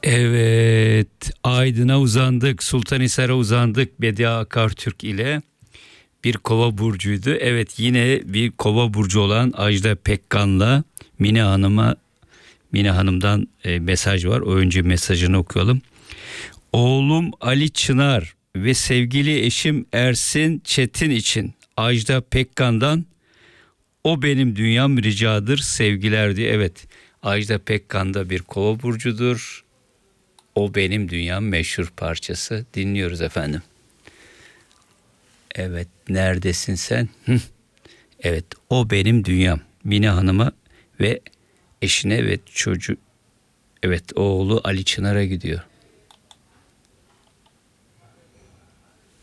Evet, Aydın'a uzandık, Sultanhisar'a uzandık Bediye Akartürk ile. Bir kova burcuydu. Evet, yine bir kova burcu olan Ajda Pekkan'la Mine Hanım'dan mesaj var. O önce mesajını okuyalım. Oğlum Ali Çınar ve sevgili eşim Ersin Çetin için Ajda Pekkan'dan "O Benim Dünyam" ricadır, sevgiler diye. Evet, Ajda Pekkan da bir kova burcudur. "O Benim Dünyam" meşhur parçası. Dinliyoruz efendim. Evet, neredesin sen? Evet, "O Benim Dünyam" Mine Hanım'a ve eşine ve çocuğu, evet, oğlu Ali Çınar'a gidiyor.